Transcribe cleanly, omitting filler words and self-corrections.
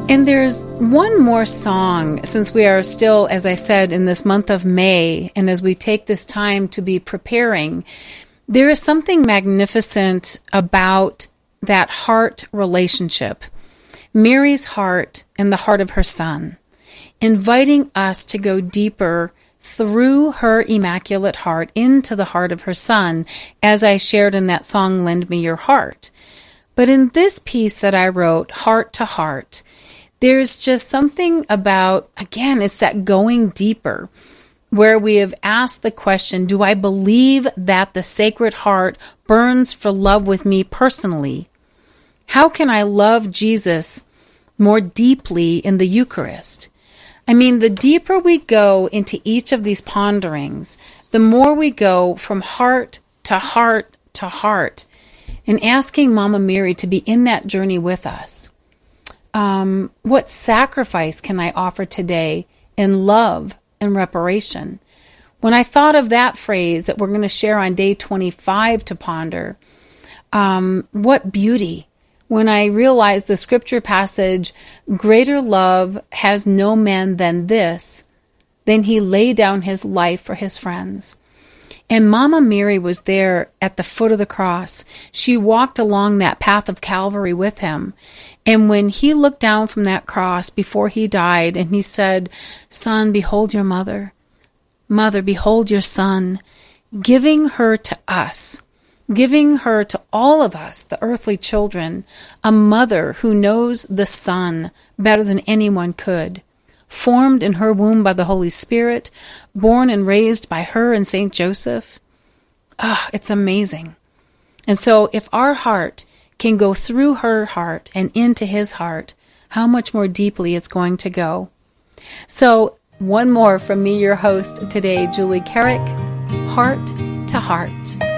And there's one more song, since we are still, as I said, in this month of May, and as we take this time to be preparing, there is something magnificent about that heart relationship, Mary's heart and the heart of her son, inviting us to go deeper through her immaculate heart into the heart of her son, as I shared in that song, Lend Me Your Heart. But in this piece that I wrote, Heart to Heart, there's just something about, again, it's that going deeper, where we have asked the question, do I believe that the Sacred Heart burns for love with me personally? How can I love Jesus more deeply in the Eucharist? I mean, the deeper we go into each of these ponderings, the more we go from heart to heart to heart, and asking Mama Mary to be in that journey with us. What sacrifice can I offer today in love and reparation? When I thought of that phrase that we're going to share on day 25 to ponder, what beauty. When I realized the scripture passage, greater love has no man than this, then he laid down his life for his friends. And Mama Mary was there at the foot of the cross. She walked along that path of Calvary with him. And when he looked down from that cross before he died and he said, Son, behold your mother. Mother, behold your son. Giving her to us, giving her to all of us, the earthly children, a mother who knows the Son better than anyone could, formed in her womb by the Holy Spirit, born and raised by her and Saint Joseph. It's amazing. And so if our heart can go through her heart and into his heart, how much more deeply it's going to go. So one more from me, your host today, Julie Carrick, Heart to Heart.